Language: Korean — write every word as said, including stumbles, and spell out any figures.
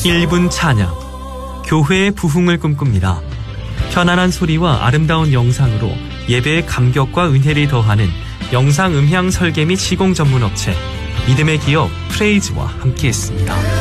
일 분 찬양, 교회의 부흥을 꿈꿉니다. 편안한 소리와 아름다운 영상으로 예배의 감격과 은혜를 더하는 영상 음향 설계 및 시공 전문 업체 믿음의 기업 프레이즈와 함께했습니다.